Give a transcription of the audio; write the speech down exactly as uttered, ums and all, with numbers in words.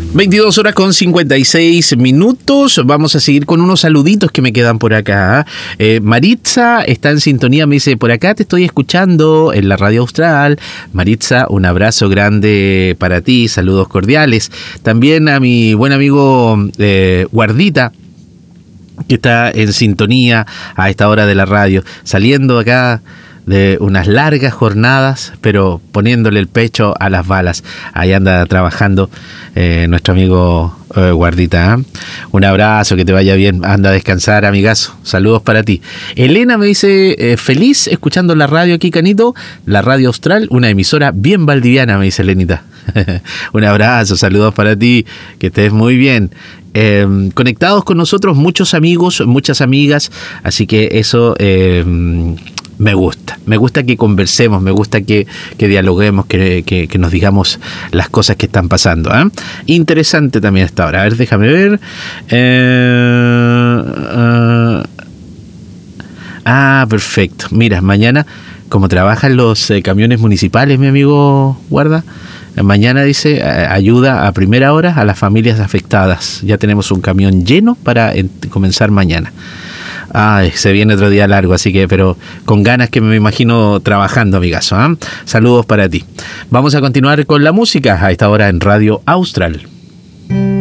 veintidós horas con cincuenta y seis minutos. Vamos a seguir con unos saluditos que me quedan por acá. Eh, Maritza está en sintonía, me dice, por acá te estoy escuchando en la Radio Austral. Maritza, un abrazo grande para ti, saludos cordiales. También a mi buen amigo eh, Guardita, que está en sintonía a esta hora de la radio, saliendo acá de unas largas jornadas, pero poniéndole el pecho a las balas. Ahí anda trabajando eh, nuestro amigo eh, Guardita, ¿eh? Un abrazo, que te vaya bien, anda a descansar, amigazo, saludos para ti. Elena me dice, eh, feliz escuchando la radio aquí, Canito, la Radio Austral, una emisora bien valdiviana, me dice Elenita. Un abrazo, saludos para ti, que estés muy bien. Eh, conectados con nosotros muchos amigos, muchas amigas, así que eso eh, me gusta, me gusta que conversemos, me gusta que, que dialoguemos, que, que, que nos digamos las cosas que están pasando, ¿eh? Interesante también esta hora, a ver, déjame ver. Eh, uh, ah, perfecto, mira, mañana, como trabajan los eh, camiones municipales, mi amigo Guarda, mañana dice, ayuda a primera hora a las familias afectadas. Ya tenemos un camión lleno para comenzar mañana. Ay, se viene otro día largo, así que, pero con ganas, que me imagino trabajando, amigazo, ¿eh? Saludos para ti. Vamos a continuar con la música a esta hora en Radio Austral.